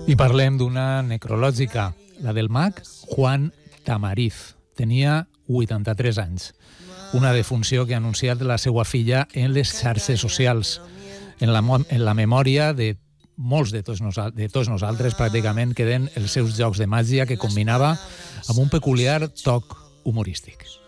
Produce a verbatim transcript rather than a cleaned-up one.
I parlem d'una necrològica, la del mag Juan Tamariz. Tenia vuitanta-tres anys. Una defunció que ha anunciat la seva filla en les xarxes socials, en la, en la memòria de molts de tots, nosaltres, de tots nosaltres pràcticament queden els seus jocs de màgia que combinava amb un peculiar toc humorístic.